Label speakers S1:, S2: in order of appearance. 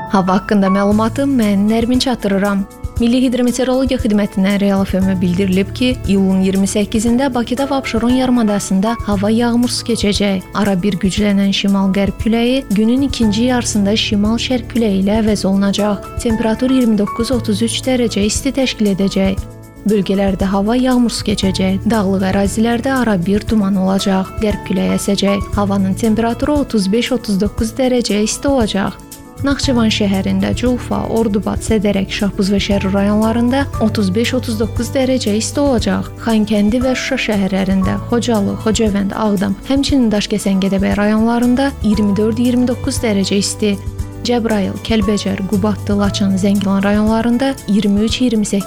S1: Hava haqqında məlumatı mən Nərmin çatdırıram. Milli Hidrometeorologiya Xidmətindən real FM bildirilib ki, iyulun 28-də Bakıda və Abşeron yarımadasında hava yağmursuz keçəcək. Ara bir güclənən şimal-qərb küləyi günün ikinci yarısında şimal-şərq küləyi ilə əvəz olunacaq. Temperatur 29-33 dərəcə isti təşkil edəcək. Bölgələrdə hava yağmursuz keçəcək. Dağlıq ərazilərdə ara bir duman olacaq. Qərb küləyi əsəcək. Havanın temperaturu 35-39 dərəcə isti olacaq. Naxçıvan şəhərində Culfa, Ordubad, Sədərək, Şahbuz və Şərur rayonlarında 35-39 dərəcə isti olacaq. Xankəndi və Şuşa şəhərlərində, Xocalı, Xocavənd, Ağdam, həmçinin Daşkəsən, Gədəbəy rayonlarında 24-29 dərəcə isti. Cəbrayıl, Kəlbəcər, Qubadlı, Laçın, Zəngilan rayonlarında 23-28